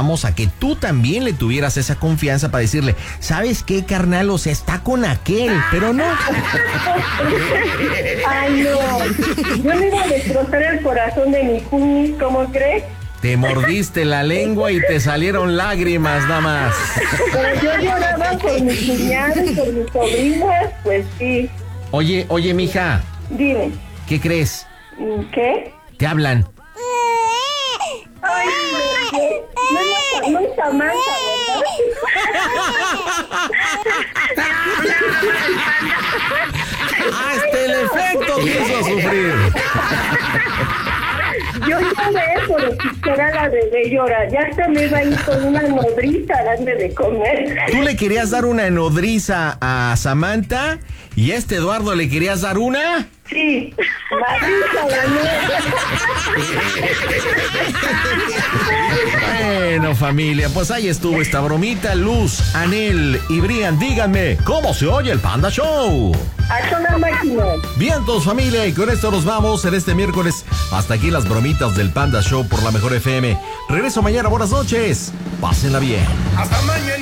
apostamos a que tú también le tuvieras esa confianza para decirle, ¿sabes qué, carnal? O sea, está con aquel, pero no. Ay, no. Yo le iba a destrozar el corazón de mi cuñis, ¿cómo crees? Te mordiste la lengua y te salieron lágrimas, nada más. Pero yo lloraba por mis cuñados, por mis sobrinas, pues sí. Oye, mija, Dime, ¿qué crees? ¿qué? Te hablan. Ay, no es Samantha, Hasta el efecto quiso sufrir. Yo lloré por escuchar a la bebé llorar. Ya se me iba a ir con una nodriza antes de comer. Tú le querías dar una nodriza a Samantha y a este Eduardo le querías dar una. Sí, madriza la nueva. Bueno, familia, pues ahí estuvo esta bromita. Luz, Anel y Brian, díganme, ¿cómo se oye el Panda Show? A toda máquina. Vientos, familia, y con esto nos vamos en este miércoles. Hasta aquí las bromitas del Panda Show por la Mejor FM. Regreso mañana, buenas noches. Pásenla bien. Hasta mañana.